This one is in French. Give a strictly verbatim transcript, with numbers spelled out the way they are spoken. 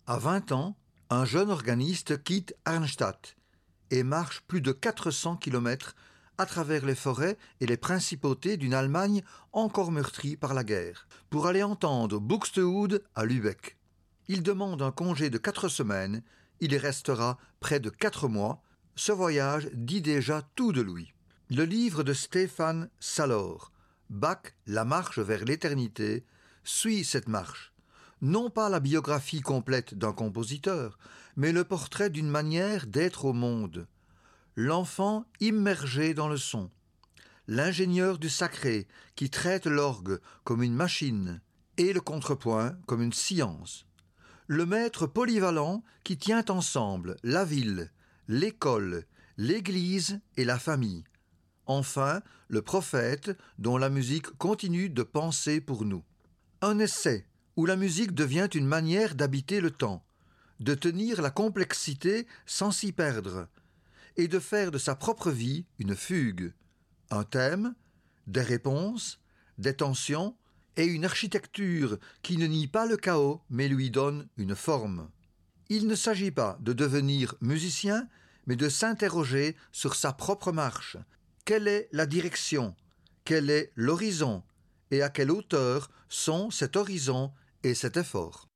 À vingt ans, un jeune organiste quitte Arnstadt et marche plus de quatre cents kilomètres à travers les forêts et les principautés d'une Allemagne encore meurtrie par la guerre, pour aller entendre Buxtehude à Lübeck. Il demande un congé de quatre semaines, il y restera près de quatre mois. Ce voyage dit déjà tout de lui. Le livre de Stefan Salor, Bach, la marche vers l'éternité, suit cette marche. Non pas la biographie complète d'un compositeur, mais le portrait d'une manière d'être au monde. L'enfant immergé dans le son, l'ingénieur du sacré qui traite l'orgue comme une machine et le contrepoint comme une science, le maître polyvalent qui tient ensemble la ville, l'école, l'église et la famille, enfin le prophète dont la musique continue de penser pour nous. Un essai où la musique devient une manière d'habiter le temps, de tenir la complexité sans s'y perdre, et de faire de sa propre vie une fugue, un thème, des réponses, des tensions et une architecture qui ne nie pas le chaos mais lui donne une forme. Il ne s'agit pas de devenir musicien, mais de s'interroger sur sa propre marche. Quelle est la direction? Quel est l'horizon? Et à quelle hauteur sont cet horizon et cet effort?